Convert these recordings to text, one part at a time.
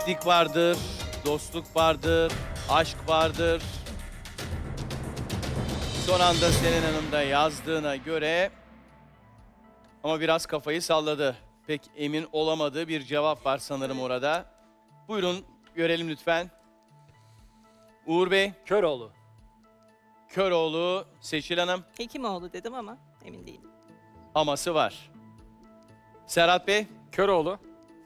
Yiğitlik vardır, dostluk vardır, aşk vardır. Son anda Selen Hanım da yazdığına göre ama biraz kafayı salladı. Pek emin olamadığı bir cevap var sanırım orada. Buyurun görelim lütfen. Uğur Bey, Köroğlu. Köroğlu, Seçil Hanım, Hekimoğlu dedim ama emin değilim. aması var. Serhat Bey Köroğlu.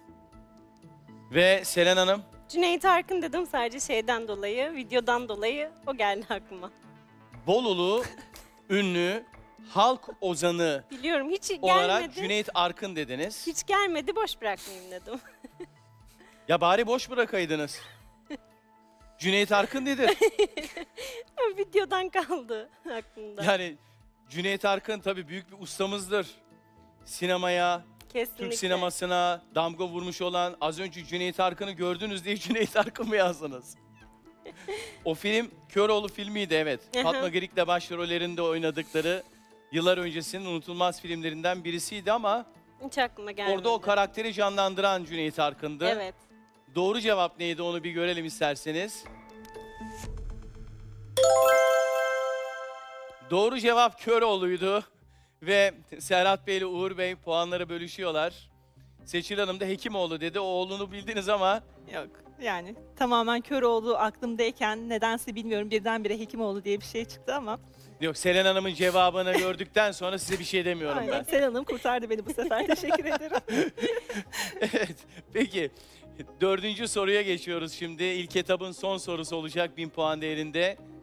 ve Selen Hanım. Cüneyt Arkın dedim sadece şeyden dolayı, videodan dolayı o geldi aklıma. Bolulu ünlü halk ozanı Biliyorum hiç olarak gelmedi. Cüneyt Arkın dediniz. Hiç gelmedi boş bırakmayayım dedim. Ya bari boş bırakaydınız. Cüneyt Arkın nedir? Videodan kaldı aklımda. Yani Cüneyt Arkın tabii büyük bir ustamızdır. Sinemaya, Kesinlikle. Türk sinemasına damga vurmuş olan, az önce Cüneyt Arkın'ı gördünüz diye Cüneyt Arkın mı yazdınız? O film Köroğlu filmiydi, evet. Aha. Fatma Girik'le başrollerinde oynadıkları yıllar öncesinin unutulmaz filmlerinden birisiydi ama Hiç aklıma gelmedi. orada o karakteri canlandıran Cüneyt Arkın'dı. Evet. Doğru cevap neydi onu bir görelim isterseniz. Doğru cevap Köroğlu'ydu. Ve Serhat Bey ile Uğur Bey puanları bölüşüyorlar. Seçil Hanım da Hekimoğlu dedi. O oğlunu bildiniz ama Yok yani tamamen Köroğlu aklımdayken nedense bilmiyorum birdenbire Hekimoğlu diye bir şey çıktı ama. yok, Selen Hanım'ın cevabını gördükten sonra size bir şey demiyorum Aynen. ben. Selen Hanım kurtardı beni bu sefer. Teşekkür ederim. Evet, peki. Dördüncü soruya geçiyoruz şimdi. İlk etapın son sorusu olacak 1000 puan değerinde.